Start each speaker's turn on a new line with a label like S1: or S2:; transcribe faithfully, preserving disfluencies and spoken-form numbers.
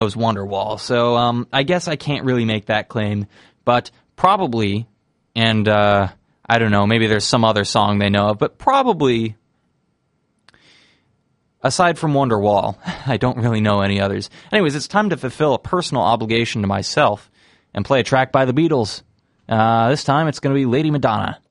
S1: knows Wonderwall. So um, I guess I can't really make that claim, but probably, and uh, I don't know, maybe there's some other song they know of, but probably, aside from Wonderwall, I don't really know any others. Anyways, it's time to fulfill a personal obligation to myself and play a track by the Beatles. Uh, this time it's going to be Lady Madonna.